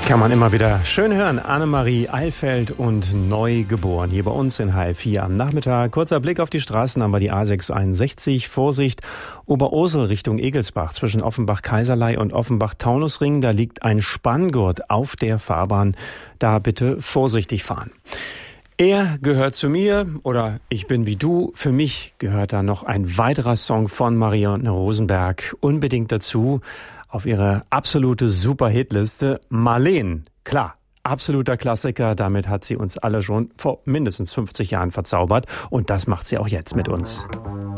Kann man immer wieder schön hören. Annemarie Eilfeld und Neugeboren hier bei uns in H4 am Nachmittag. Kurzer Blick auf die Straßen, haben wir die A661. Vorsicht, Oberursel Richtung Egelsbach zwischen Offenbach-Kaiserlei und Offenbach-Taunusring. Da liegt ein Spanngurt auf der Fahrbahn. Da bitte vorsichtig fahren. Er gehört zu mir oder ich bin wie du. Für mich gehört da noch ein weiterer Song von Marianne Rosenberg unbedingt dazu. Auf ihre absolute Super-Hitliste Marleen. Klar, absoluter Klassiker. Damit hat sie uns alle schon vor mindestens 50 Jahren verzaubert. Und das macht sie auch jetzt mit uns.